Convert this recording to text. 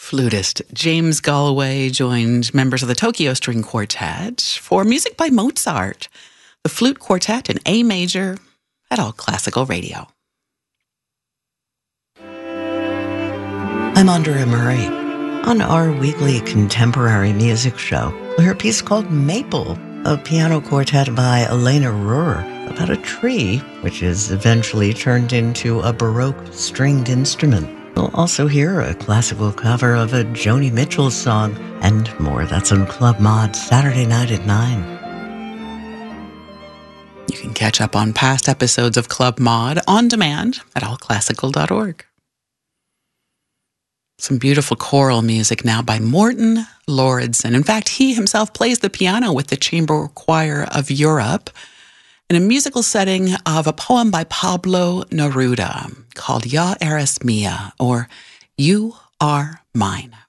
Flutist James Galway joined members of the Tokyo String Quartet for music by Mozart, the Flute Quartet in A major at All Classical Radio. I'm Andrea Murray. On our weekly contemporary music show, we'll hear a piece called Maple, a piano quartet by Elena Rohrer about a tree, which is eventually turned into a Baroque stringed instrument. We'll also hear a classical cover of a Joni Mitchell song and more. That's on Club Mod Saturday night at 9. You can catch up on past episodes of Club Mod on demand at allclassical.org. Some beautiful choral music now by Morten Lauridsen. In fact, he himself plays the piano with the Chamber Choir of Europe in a musical setting of a poem by Pablo Neruda called Ya Eres Mia, or You Are Mine.